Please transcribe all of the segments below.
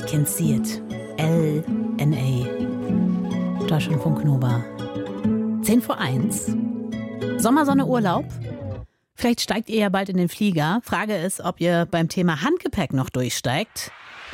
can see it. LNA. Deutschlandfunk Nova. 10:01. Sommersonne, Urlaub? Vielleicht steigt ihr ja bald in den Flieger. Frage ist, ob ihr beim Thema Handgepäck noch durchsteigt.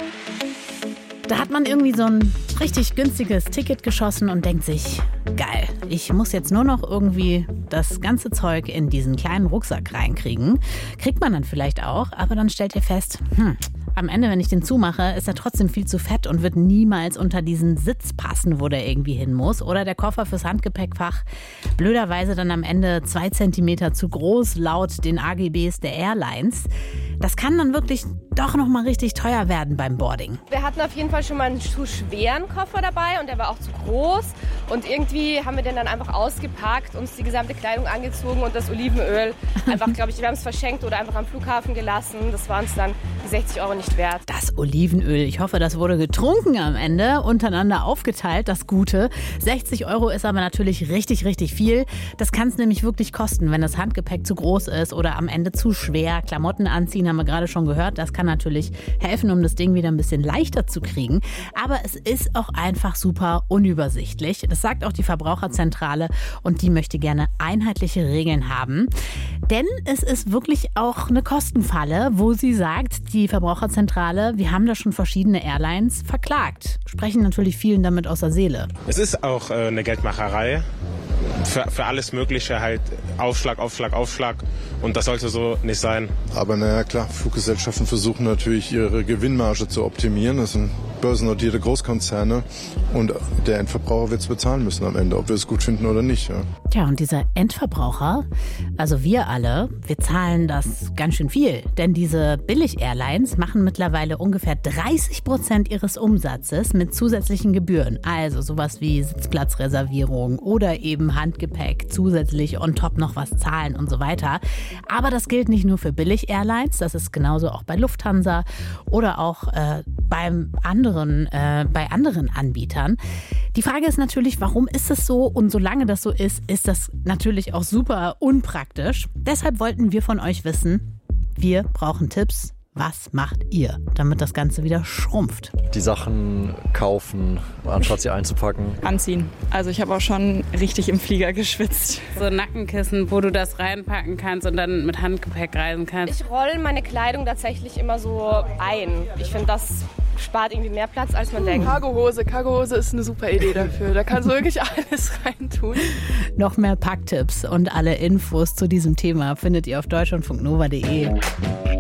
Da hat man irgendwie so ein richtig günstiges Ticket geschossen und denkt sich, geil, ich muss jetzt nur noch irgendwie das ganze Zeug in diesen kleinen Rucksack reinkriegen. Kriegt man dann vielleicht auch, aber dann stellt ihr fest, am Ende, wenn ich den zumache, ist er trotzdem viel zu fett und wird niemals unter diesen Sitz passen, wo der irgendwie hin muss. Oder der Koffer fürs Handgepäckfach blöderweise dann am Ende 2 Zentimeter zu groß, laut den AGBs der Airlines. Das kann dann wirklich doch noch mal richtig teuer werden beim Boarding. Wir hatten auf jeden Fall schon mal einen zu schweren Koffer dabei und der war auch zu groß. Und irgendwie haben wir den dann einfach ausgepackt, uns die gesamte Kleidung angezogen und das Olivenöl einfach, glaube ich, wir haben es verschenkt oder einfach am Flughafen gelassen. Das war uns dann die 60 Euro nicht wert. Das Olivenöl, ich hoffe, das wurde getrunken am Ende, untereinander aufgeteilt, das Gute. 60 Euro ist aber natürlich richtig, richtig viel. Das kann es nämlich wirklich kosten, wenn das Handgepäck zu groß ist oder am Ende zu schwer. Klamotten anziehen, haben wir gerade schon gehört, das kann natürlich helfen, um das Ding wieder ein bisschen leichter zu kriegen. Aber es ist auch einfach super unübersichtlich. Das sagt auch die Verbraucherzentrale und die möchte gerne einheitliche Regeln haben. Denn es ist wirklich auch eine Kostenfalle, wo sie sagt, die Verbraucherzentrale, wir haben da schon verschiedene Airlines verklagt. Sprechen natürlich vielen damit aus der Seele. Es ist auch eine Geldmacherei. Für alles Mögliche halt Aufschlag. Und das sollte so nicht sein. Aber naja, klar, Fluggesellschaften versuchen natürlich ihre Gewinnmarge zu optimieren. Das sind börsennotierte Großkonzerne. Und der Endverbraucher wird es bezahlen müssen am Ende, ob wir es gut finden oder nicht. Ja. Tja, und dieser Endverbraucher, also wir alle, wir zahlen das ganz schön viel. Denn diese Billig-Airlines machen mittlerweile ungefähr 30% ihres Umsatzes mit zusätzlichen Gebühren. Also sowas wie Sitzplatzreservierung oder eben Handgepäck zusätzlich on top noch was zahlen und so weiter. Aber das gilt nicht nur für Billig-Airlines, das ist genauso auch bei Lufthansa oder auch bei anderen Anbietern. Die Frage ist natürlich, warum ist es so? Und solange das so ist, ist das natürlich auch super unpraktisch. Deshalb wollten wir von euch wissen, wir brauchen Tipps. Was macht ihr, damit das Ganze wieder schrumpft? Die Sachen kaufen, anstatt sie einzupacken. Anziehen. Also ich habe auch schon richtig im Flieger geschwitzt. So Nackenkissen, wo du das reinpacken kannst und dann mit Handgepäck reisen kannst. Ich rolle meine Kleidung tatsächlich immer so ein. Ich finde, das spart irgendwie mehr Platz, als man denkt. Cargohose ist eine super Idee dafür. Da kannst du wirklich alles reintun. Noch mehr Packtipps und alle Infos zu diesem Thema findet ihr auf deutschlandfunknova.de.